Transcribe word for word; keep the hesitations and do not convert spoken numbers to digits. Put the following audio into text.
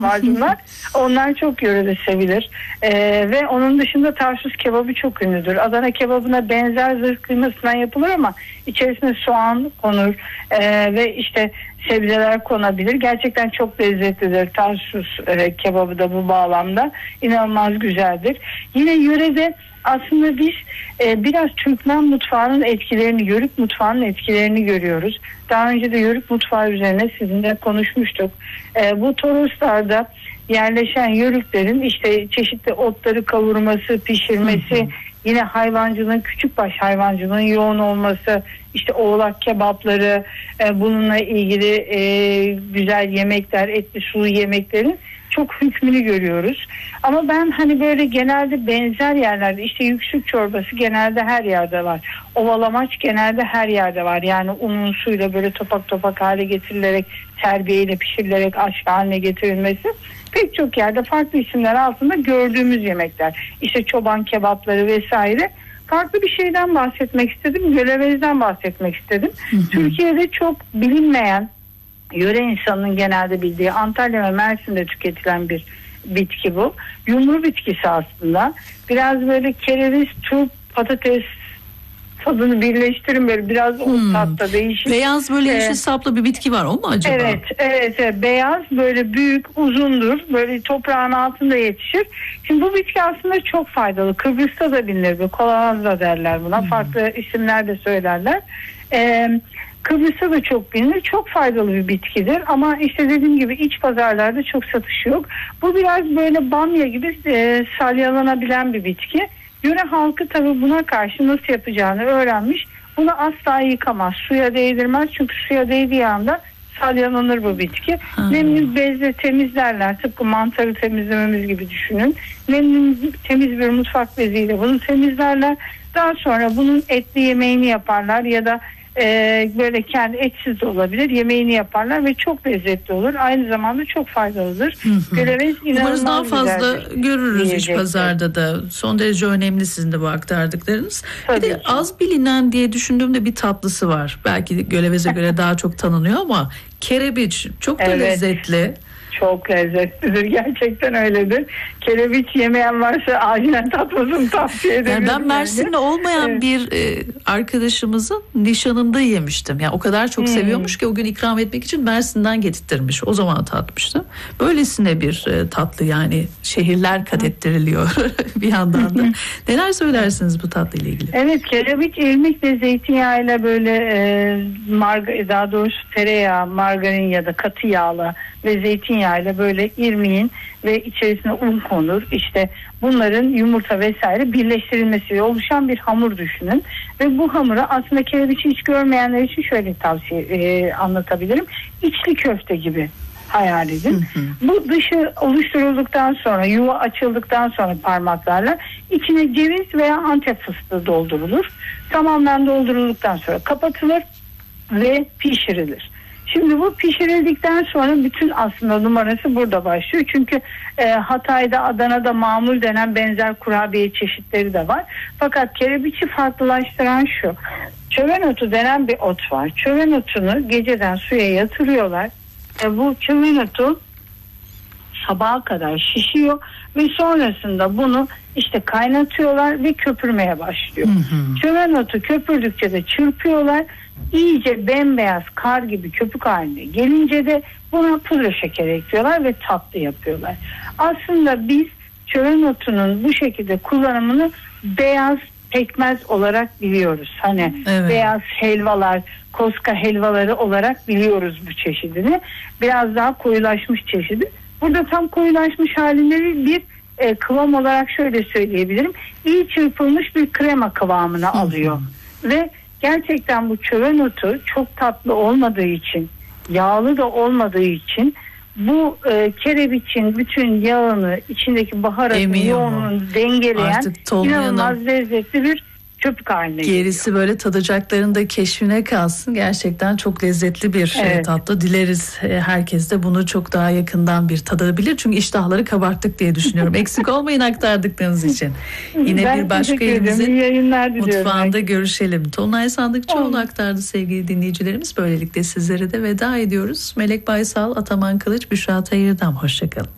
lahmacunlar. Onlar çok yörede sevilir. Ee, ve onun dışında Tarsus kebabı çok ünlüdür. Adana kebabına benzer zırh kıymasından yapılır ama içerisine soğan konur ee, ve işte sebzeler konabilir. Gerçekten çok lezzetlidir Tarsus e, kebabı da bu bağlamda. İnanılmaz güzeldir. Yine yörede aslında biz e, biraz Türkmen mutfağının etkilerini, Yörük mutfağının etkilerini görüyoruz. Daha önce de Yörük mutfağı üzerine sizinle konuşmuştuk. E, bu Toroslar'da yerleşen Yörüklerin işte çeşitli otları kavurması, pişirmesi, hı hı. yine hayvancılığın, küçükbaş hayvancılığın yoğun olması, işte oğlak kebapları, e, bununla ilgili e, güzel yemekler, etli sulu yemeklerin çok hükmünü görüyoruz. Ama ben hani böyle genelde benzer yerlerde, işte yüksük çorbası genelde her yerde var. Ovalamaç genelde her yerde var. Yani unun suyla böyle topak topak hale getirilerek, terbiyeyle pişirilerek aş haline getirilmesi pek çok yerde farklı isimler altında gördüğümüz yemekler. İşte çoban kebapları vesaire. Farklı bir şeyden bahsetmek istedim. Gölevezden bahsetmek istedim. Hı hı. Türkiye'de çok bilinmeyen, yöre insanının genelde bildiği, Antalya ve Mersin'de tüketilen bir bitki bu. Yumru bitkisi aslında. Biraz böyle kereviz, turp, patates tadını birleştirin, böyle biraz hmm. o tatta değişik. Beyaz böyle yeşil ee, saplı bir bitki var, o mu acaba? Evet, evet, evet. Beyaz, böyle büyük, uzundur. Böyle toprağın altında yetişir. Şimdi bu bitki aslında çok faydalı. Kıbrıs'ta da bilinir. Kolavazda derler buna. Hmm. Farklı isimler de söylerler. Eee Kıbrıs'ta da çok bilinir. Çok faydalı bir bitkidir. Ama işte dediğim gibi iç pazarlarda çok satışı yok. Bu biraz böyle bamya gibi e, salyalanabilen bir bitki. Yöre halkı tabii buna karşı nasıl yapacağını öğrenmiş. Bunu asla yıkamaz. Suya değdirmez. Çünkü suya değdiği anda salyalanır bu bitki. Hmm. Nemli bezle temizlerler. Tıpkı mantarı temizlememiz gibi düşünün. Nemli temiz bir mutfak beziyle bunu temizlerler. Daha sonra bunun etli yemeğini yaparlar ya da Ee, böyle kendi etsiz de olabilir, yemeğini yaparlar ve çok lezzetli olur. Aynı zamanda çok faydalıdır. Gölevez umarız daha fazla görürüz iç pazarda da. Son derece önemli sizin de bu aktardıklarınız. Tabii bir de ki. Az bilinen diye düşündüğümde bir tatlısı var. Belki Göleveze göre daha çok tanınıyor ama kerebiç çok da evet. lezzetli. Çok lezzetlidir. Gerçekten öyledir. Kerebiç yemeyen varsa acilen tatmasını tavsiye ederim. Yani ben Mersin'de olmayan evet. bir e, arkadaşımızın nişanında yemiştim. Yani o kadar çok hmm. seviyormuş ki o gün ikram etmek için Mersin'den getirttirmiş. O zaman tatmıştım. Böylesine bir e, tatlı, yani şehirler kat ettiriliyor bir yandan da. Neler söylersiniz bu tatlı ile ilgili? Evet, kerebiç irmikle zeytinyağıyla böyle e, marga, daha doğrusu tereyağı, margarin ya da katı yağla ve zeytinyağıyla böyle irmiğin ve içerisine un konur. İşte bunların yumurta vesaire birleştirilmesiyle oluşan bir hamur düşünün. Ve bu hamura aslında kerebiçi hiç görmeyenler için şöyle tavsiye e, anlatabilirim. İçli köfte gibi hayal edin. Hı hı. Bu dışı oluşturulduktan sonra, yuva açıldıktan sonra parmaklarla içine ceviz veya Antep fıstığı doldurulur. Tamamen doldurulduktan sonra kapatılır ve pişirilir. Şimdi bu pişirildikten sonra bütün aslında numarası burada başlıyor. Çünkü e, Hatay'da, Adana'da mamul denen benzer kurabiye çeşitleri de var. Fakat kerebiçi farklılaştıran şu. Çöven otu denen bir ot var. Çöven otunu geceden suya yatırıyorlar. E, bu çöven otu sabaha kadar şişiyor ve sonrasında bunu işte kaynatıyorlar ve köpürmeye başlıyor. Hı hı. Çöven otu köpürdükçe de çırpıyorlar. İyice bembeyaz kar gibi köpük haline gelince de buna pudra şeker ekliyorlar ve tatlı yapıyorlar. Aslında biz çöven otunun bu şekilde kullanımını beyaz pekmez olarak biliyoruz. Hani evet. beyaz helvalar, koska helvaları olarak biliyoruz bu çeşidini. Biraz daha koyulaşmış çeşidi. Burada tam koyulaşmış halinde bir e, kıvam olarak şöyle söyleyebilirim. İyi çırpılmış bir krema kıvamını alıyor. Hı hı. Ve gerçekten bu çöven otu çok tatlı olmadığı için, yağlı da olmadığı için bu e, kerebiçin bütün yağını, içindeki baharatın yoğunluğunu dengeleyen inanılmaz lezzetli bir köpük haline geliyor. Gerisi böyle tadacakların da keşfine kalsın. Gerçekten çok lezzetli bir evet. tatlı. Dileriz herkes de bunu çok daha yakından bir tadabilir. Çünkü iştahları kabarttık diye düşünüyorum. Eksik olmayın aktardıklarınız için. Yine ben bir başka elimizin mutfağında görüşelim. Tolunay Sandıkçıoğlu aktardı sevgili dinleyicilerimiz. Böylelikle sizlere de veda ediyoruz. Melek Baysal, Ataman Kılıç, Büşra Tayırdam. Hoşçakalın.